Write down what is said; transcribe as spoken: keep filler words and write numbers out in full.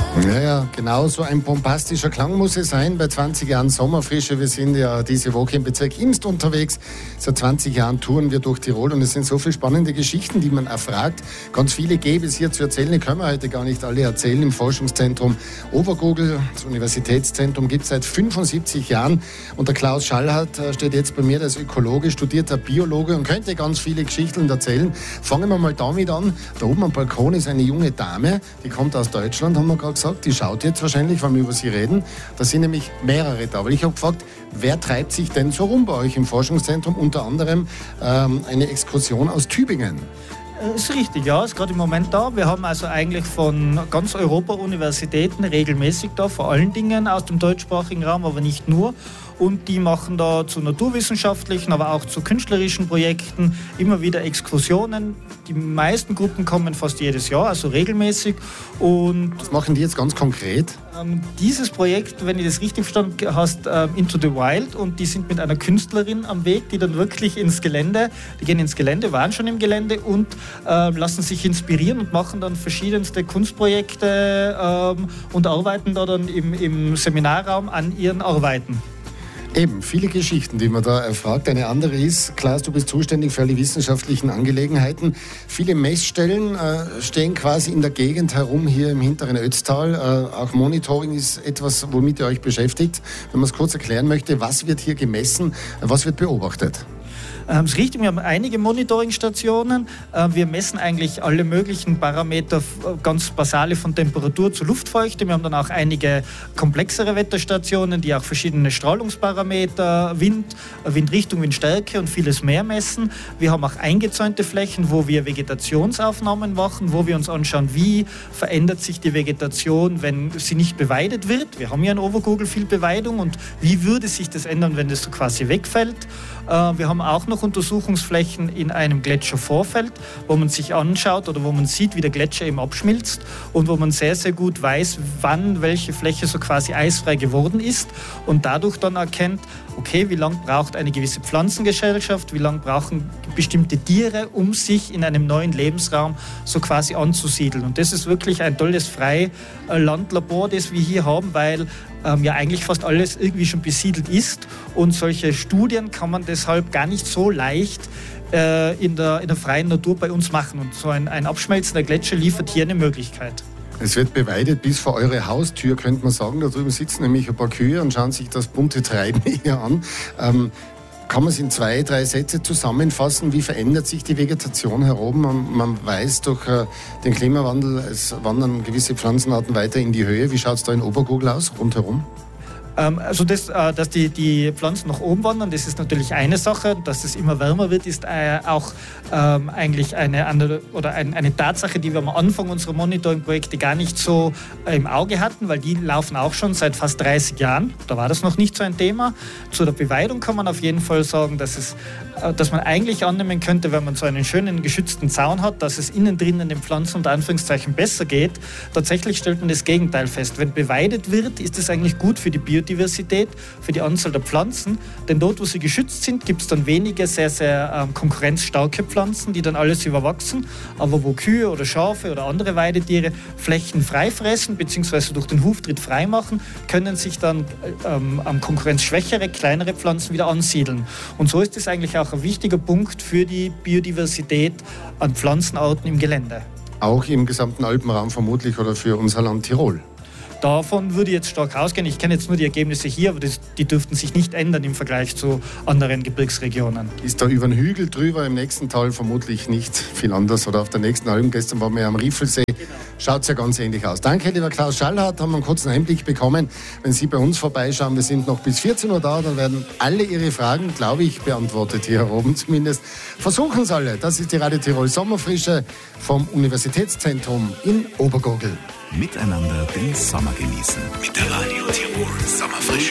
Ja, ja, genau so ein bombastischer Klang muss es sein bei zwanzig Jahren Sommerfrische. Wir sind ja diese Woche im Bezirk Imst unterwegs. Seit zwanzig Jahren touren wir durch Tirol und es sind so viele spannende Geschichten, die man erfragt. Ganz viele gäbe es hier zu erzählen, die können wir heute gar nicht alle erzählen. Im Forschungszentrum Obergogl, das Universitätszentrum, gibt es seit fünfundsiebzig Jahren. Und der Klaus Schallhardt steht jetzt bei mir, der ist Ökologe, studierter Biologe und könnte ganz viele Geschichten erzählen. Fangen wir mal damit an. Da oben am Balkon ist eine junge Dame, die kommt aus Deutschland, haben wir gerade gesagt. Die schaut jetzt wahrscheinlich, wenn wir über sie reden. Da sind nämlich mehrere da. Aber ich habe gefragt, wer treibt sich denn so rum bei euch im Forschungszentrum? Unter anderem ähm, eine Exkursion aus Tübingen. Das ist richtig, ja, ist gerade im Moment da. Wir haben also eigentlich von ganz Europa Universitäten regelmäßig da, vor allen Dingen aus dem deutschsprachigen Raum, aber nicht nur. Und die machen da zu naturwissenschaftlichen, aber auch zu künstlerischen Projekten immer wieder Exkursionen. Die meisten Gruppen kommen fast jedes Jahr, also regelmäßig. Und was machen die jetzt ganz konkret? Ähm, dieses Projekt, wenn ich das richtig verstanden hast, äh, Into the Wild, und die sind mit einer Künstlerin am Weg, die dann wirklich ins Gelände, die gehen ins Gelände, waren schon im Gelände und äh, lassen sich inspirieren und machen dann verschiedenste Kunstprojekte ähm, und arbeiten da dann im, im Seminarraum an ihren Arbeiten. Eben, viele Geschichten, die man da erfragt. Eine andere ist, Klaas, du bist zuständig für alle wissenschaftlichen Angelegenheiten. Viele Messstellen äh, stehen quasi in der Gegend herum, hier im hinteren Ötztal. Äh, auch Monitoring ist etwas, womit ihr euch beschäftigt. Wenn man es kurz erklären möchte, was wird hier gemessen, was wird beobachtet? Das ist richtig, wir haben einige Monitoringstationen. Wir messen eigentlich alle möglichen Parameter, ganz basale von Temperatur zu Luftfeuchte. Wir haben dann auch einige komplexere Wetterstationen, die auch verschiedene Strahlungsparameter, Wind, Windrichtung, Windstärke und vieles mehr messen. Wir haben auch eingezäunte Flächen, wo wir Vegetationsaufnahmen machen, wo wir uns anschauen, wie verändert sich die Vegetation, wenn sie nicht beweidet wird. Wir haben ja in Obergogl viel Beweidung und wie würde sich das ändern, wenn das so quasi wegfällt. Wir haben auch noch Untersuchungsflächen in einem Gletschervorfeld, wo man sich anschaut oder wo man sieht, wie der Gletscher eben abschmilzt und wo man sehr, sehr gut weiß, wann welche Fläche so quasi eisfrei geworden ist und dadurch dann erkennt, okay, wie lange braucht eine gewisse Pflanzengesellschaft, wie lange brauchen bestimmte Tiere, um sich in einem neuen Lebensraum so quasi anzusiedeln. Und das ist wirklich ein tolles Freilandlabor, das wir hier haben, weil ähm, ja eigentlich fast alles irgendwie schon besiedelt ist und solche Studien kann man deshalb gar nicht so leicht äh, in, der, in der freien Natur bei uns machen. Und so ein, ein abschmelzender Gletscher liefert hier eine Möglichkeit. Es wird beweidet bis vor eure Haustür, könnte man sagen. Da drüben sitzen nämlich ein paar Kühe und schauen sich das bunte Treiben hier an. Ähm, kann man es in zwei, drei Sätze zusammenfassen? Wie verändert sich die Vegetation hier oben? Man, man weiß durch äh, den Klimawandel, es wandern gewisse Pflanzenarten weiter in die Höhe. Wie schaut es da in Obergogl aus, rundherum? Also das, dass die, die Pflanzen nach oben wandern, das ist natürlich eine Sache. Dass es immer wärmer wird, ist auch ähm, eigentlich eine, andere, oder ein, eine Tatsache, die wir am Anfang unserer Monitoring-Projekte gar nicht so äh, im Auge hatten, weil die laufen auch schon seit fast dreißig Jahren. Da war das noch nicht so ein Thema. Zu der Beweidung kann man auf jeden Fall sagen, dass, es, äh, dass man eigentlich annehmen könnte, wenn man so einen schönen geschützten Zaun hat, dass es innen drinnen den Pflanzen unter Anführungszeichen besser geht. Tatsächlich stellt man das Gegenteil fest. Wenn beweidet wird, ist es eigentlich gut für die Biodiversität, für die Anzahl der Pflanzen. Denn dort, wo sie geschützt sind, gibt es dann wenige sehr, sehr ähm, konkurrenzstarke Pflanzen, die dann alles überwachsen. Aber wo Kühe oder Schafe oder andere Weidetiere Flächen frei fressen bzw. durch den Huftritt frei machen, können sich dann ähm, am konkurrenzschwächere, kleinere Pflanzen wieder ansiedeln. Und so ist es eigentlich auch ein wichtiger Punkt für die Biodiversität an Pflanzenarten im Gelände. Auch im gesamten Alpenraum vermutlich oder für unser Land Tirol? Davon würde ich jetzt stark ausgehen. Ich kenne jetzt nur die Ergebnisse hier, aber das, die dürften sich nicht ändern im Vergleich zu anderen Gebirgsregionen. Ist da über den Hügel drüber, im nächsten Tal vermutlich nicht viel anders. Oder auf der nächsten Alm, gestern waren wir am Riffelsee, genau. Schaut es ja ganz ähnlich aus. Danke, lieber Klaus Schallhardt, haben wir einen kurzen Einblick bekommen. Wenn Sie bei uns vorbeischauen, wir sind noch bis vierzehn Uhr da, dann werden alle Ihre Fragen, glaube ich, beantwortet hier oben zumindest. Versuchen es alle. Das ist die Radio Tirol Sommerfrische vom Universitätszentrum in Obergogl. Miteinander den Sommer genießen. Mit der Radio Tirol Sommerfrische.